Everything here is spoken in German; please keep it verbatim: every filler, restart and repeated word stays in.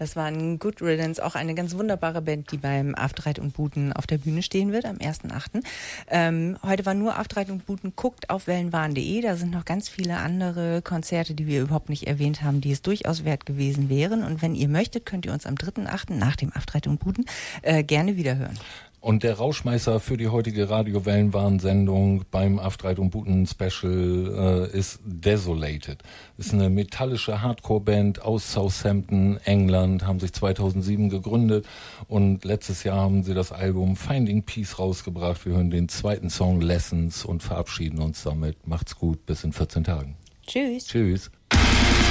Das war ein Good Riddance, auch eine ganz wunderbare Band, die beim Afterreit und Buten auf der Bühne stehen wird am ersten achten Ähm, heute war nur Afterreit und Buten. Guckt auf wellenwahn punkt de, da sind noch ganz viele andere Konzerte, die wir überhaupt nicht erwähnt haben, die es durchaus wert gewesen wären. Und wenn ihr möchtet, könnt ihr uns am dritten achten nach dem Afterreit und Buten äh, gerne wiederhören. Und der Rauschmeißer für die heutige Radio-Wellenwahn-Sendung beim Afterreit und Buten Special äh, ist Desolated. Ist eine metallische Hardcore-Band aus Southampton, England, haben sich zweitausendsieben gegründet und letztes Jahr haben sie das Album Finding Peace rausgebracht. Wir hören den zweiten Song Lessons und verabschieden uns damit. Macht's gut, bis in vierzehn Tagen. Tschüss. Tschüss.